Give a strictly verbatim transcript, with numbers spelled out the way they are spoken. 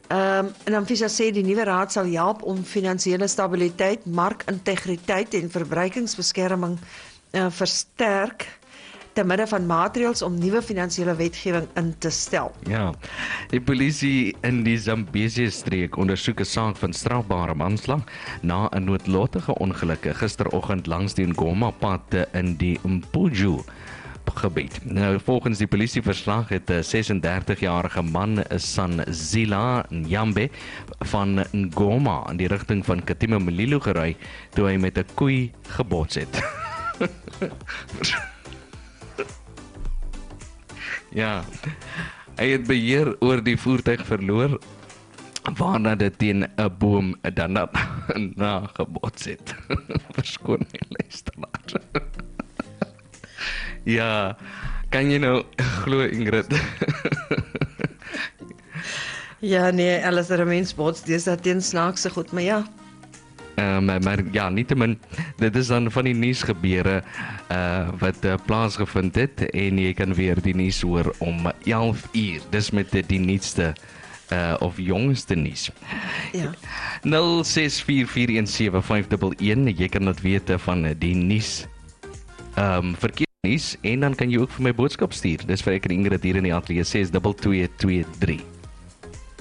Um, en Anfisa sê die nuwe raad sal help om finansiële stabiliteit, markintegriteit en verbruikingsbeskerming uh, versterk te midde van maatreëls om nuwe finansiële wetgewing in te stel. Ja, die polisie in die Zambezi-streek ondersoek 'n saak van strafbare manslag na 'n noodlottige ongeluk gisteroggend langs die Ngoma-pad in die Mpuju gebied. Nou, volgens die polisieverslag het 'n ses-en-dertig-jarige man, Sanzila Nyambe van Ngoma in die rigting van Katima Mulilo gery toe hy met 'n koei gebots het. Ja, hy het beheer oor die voertuig verloor, waarna dit teen 'n boom dan na, na gebots het. Verskoon my luisteraar. Ja, kan jy nou glo, Ingrid? Ja, nee, alles er 'n mens bots, dis dat teen snaakse goed, maar ja. Um, maar ja, nietemin, dit is dan van die nuusgebeure uh, wat uh, plaasgevind het en jy kan weer die nuus hoor om elf uur. Dis met die, die nuutste uh, of jongste nuus. Ja. nul ses vier vier een sewe vyf een een, jy kan dit weet van die nuus, um, verkeersnuus, en dan kan jy ook vir my boodskap stuur. Dis vir ek en Ingrid hier in die ateljee ses twee twee twee drie.